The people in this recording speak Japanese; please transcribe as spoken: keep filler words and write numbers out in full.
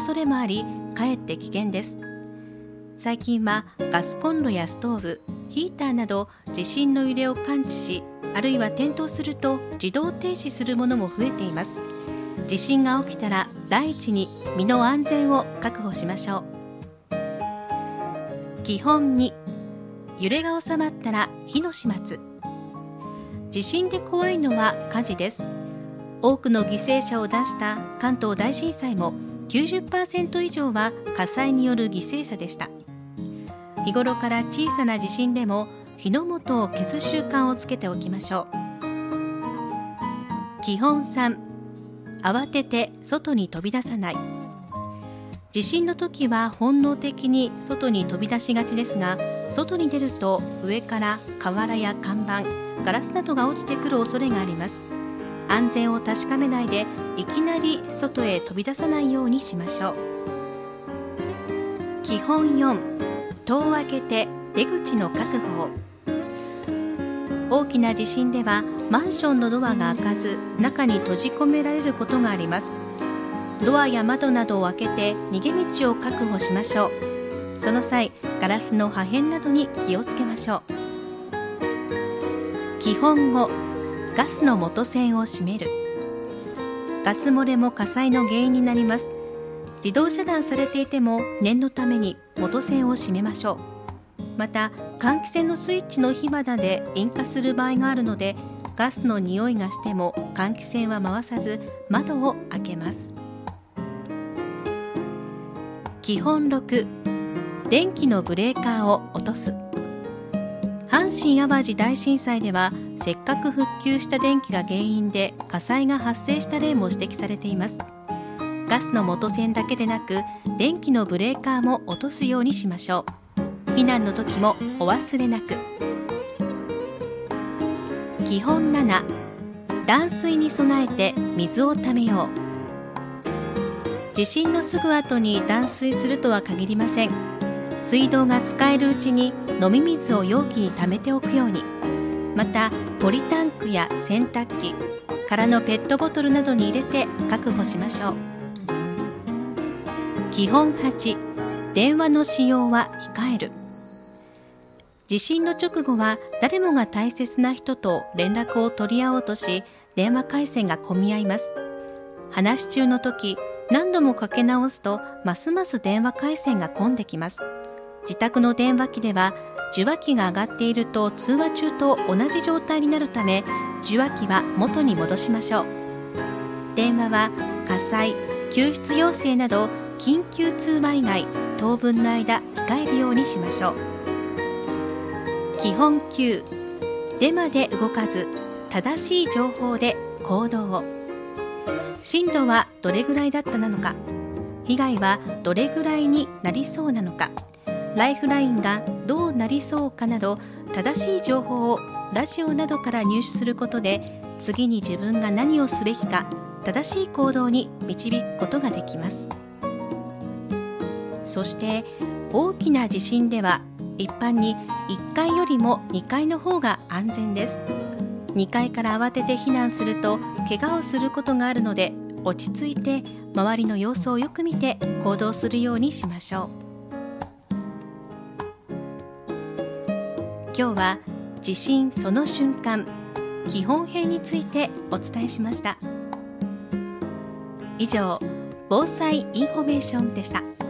恐れもあり、かえって危険です。最近はガスコンロやストーブ、ヒーターなど地震の揺れを感知し、あるいは転倒すると自動停止するものも増えています。地震が起きたら第一に身の安全を確保しましょう。基本に、揺れが収まったら火の始末。地震で怖いのは火事です。多くの犠牲者を出した関東大震災も きゅうじゅっパーセント 以上は火災による犠牲者でした。日頃から小さな地震でも火の元を消す習慣をつけておきましょう。基本さん、慌てて外に飛び出さない。地震の時は本能的に外に飛び出しがちですが、外に出ると上から瓦や看板、ガラスなどが落ちてくる恐れがあります。安全を確かめないでいきなり外へ飛び出さないようにしましょう。基本よん、戸を開けて出口の確保を。大きな地震ではマンションのドアが開かず、中に閉じ込められることがあります。ドアや窓などを開けて逃げ道を確保しましょう。その際、ガラスの破片などに気をつけましょう。基本ご、ガスの元栓を閉める。ガス漏れも火災の原因になります。自動遮断されていても念のために元栓を閉めましょう。また、換気扇のスイッチの火花で引火する場合があるので、ガスの匂いがしても換気扇は回さず窓を開けます。基本ろく、電気のブレーカーを落とす。阪神・淡路大震災では、せっかく復旧した電気が原因で火災が発生した例も指摘されています。ガスの元栓だけでなく、電気のブレーカーも落とすようにしましょう。避難の時もお忘れなく。基本なな、断水に備えて水をためよう。地震のすぐ後に断水するとは限りません。水道が使えるうちに飲み水を容器に溜めておくように。また、ポリタンクや洗濯機、空のペットボトルなどに入れて確保しましょう。基本はち、電話の使用は控える。地震の直後は誰もが大切な人と連絡を取り合おうとし、電話回線が混み合います。話し中の時、何度もかけ直すとますます電話回線が混んできます。自宅の電話機では受話器が上がっていると通話中と同じ状態になるため、受話器は元に戻しましょう。電話は火災、救出要請など緊急通話以外、当分の間控えるようにしましょう。基本きゅう、デマで動かず正しい情報で行動を。震度はどれぐらいだったなのか、被害はどれぐらいになりそうなのか、ライフラインがどうなりそうかなど、正しい情報をラジオなどから入手することで、次に自分が何をすべきか、正しい行動に導くことができます。そして大きな地震では一般にいっかいよりもにかいの方が安全です。にかいから慌てて避難すると怪我をすることがあるので、落ち着いて周りの様子をよく見て行動するようにしましょう。今日は地震その瞬間基本編についてお伝えしました。以上、防災インフォメーションでした。